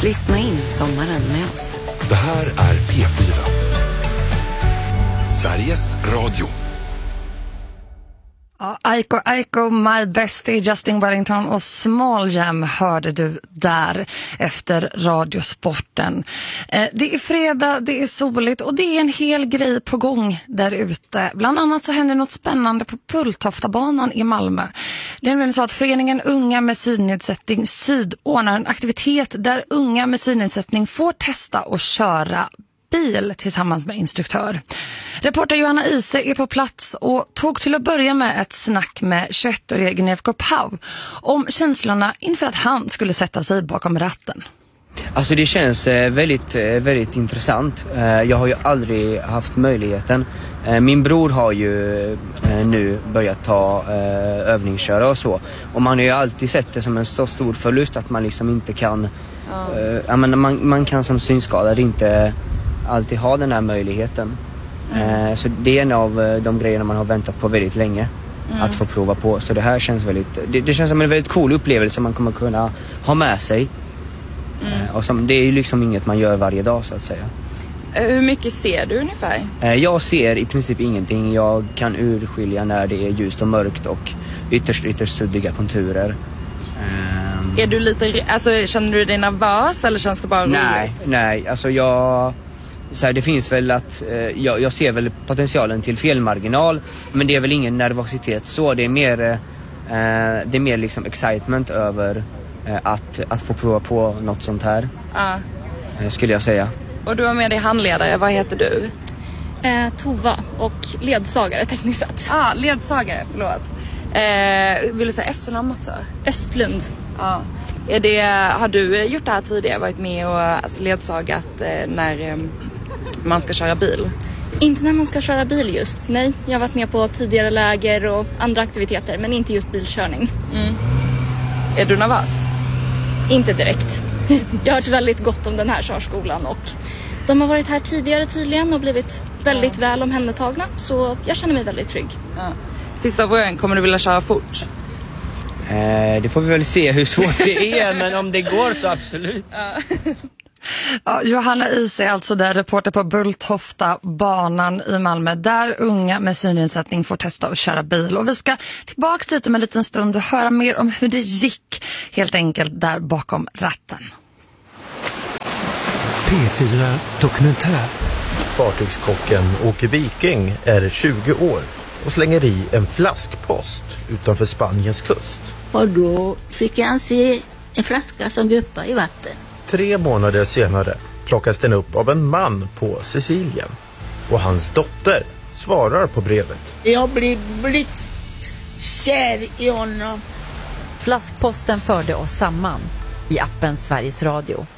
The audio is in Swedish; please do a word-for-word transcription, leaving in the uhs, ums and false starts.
Lyssna in sommaren med oss. Det här är P fyra. Sveriges Radio. Ja, Aiko Aiko, My Bestie, Justin Wellington och Small Jam hörde du där efter Radiosporten. Eh, det är fredag, det är soligt och det är en hel grej på gång där ute. Bland annat så händer något spännande på Bulltoftabanan i Malmö. Det är så att föreningen Unga med synnedsättning Syd ordnar en aktivitet där unga med synnedsättning får testa och köra bil tillsammans med instruktör. Reporter Johanna Ise är på plats och tog till att börja med ett snack med tjugoett-årige Gnevko Pav om känslorna inför att han skulle sätta sig bakom ratten. Alltså det känns väldigt, väldigt intressant. Jag har ju aldrig haft möjligheten. Min bror har ju nu börjat ta övningsköra och så. Och man har ju alltid sett det som en stor, stor förlust att man liksom inte kan... Ja. Ja, men man, man kan som synskadad inte alltid ha den här möjligheten. Mm. Så det är en av de grejerna man har väntat på väldigt länge. Mm. Att få prova på. Så det här känns väldigt... Det, det känns som en väldigt cool upplevelse man kommer kunna ha med sig. Mm. Och som, det är ju liksom inget man gör varje dag så att säga. Hur mycket ser du ungefär? Jag ser i princip ingenting. Jag kan urskilja när det är ljust och mörkt och ytterst, ytterst suddiga konturer. Um... Är du lite... Alltså, känner du dig nervös eller känns det bara roligt? Nej, nej. Alltså jag... Så här, det finns väl att... Eh, jag, jag ser väl potentialen till felmarginal. Men det är väl ingen nervositet så. Det är mer... Eh, det är mer liksom excitement över... Att, att få prova på något sånt här. Ja. Skulle jag säga. Och du har med dig handledare, vad heter du? Eh, Tova och ledsagare tekniskt sett. Ja, ah, ledsagare, förlåt. Eh, vill du säga efternamn också? Östlund. Ja. Är det, har du gjort det här tidigare? Varit med och alltså, ledsagat eh, när eh, man ska köra bil? Inte när man ska köra bil just, nej. Jag har varit med på tidigare läger och andra aktiviteter, men inte just bilkörning. Mm. Är du nervös? Inte direkt. Jag har hört väldigt gott om den här körskolan och de har varit här tidigare tydligen och blivit väldigt ja. väl omhändertagna. Så jag känner mig väldigt trygg. Ja. Sista frågan, kommer du vilja köra fort? Eh, det får vi väl se hur svårt det är, men om det går så absolut. Ja. Ja, Johanna Ise är alltså där, reporter på Bulltoftabanan i Malmö, där unga med synnedsättning får testa att köra bil. Och vi ska tillbaka hit om en liten stund och höra mer om hur det gick helt enkelt där bakom ratten. P fyra Dokumentär. Fartygskocken Åke Viking är tjugo år och slänger i en flaskpost utanför Spaniens kust. Och då fick han se en flaska som guppade i vatten. Tre månader senare plockas den upp av en man på Sicilien. Och hans dotter svarar på brevet. Jag blir blixtkär i honom. Flaskposten förde oss samman i appen Sveriges Radio.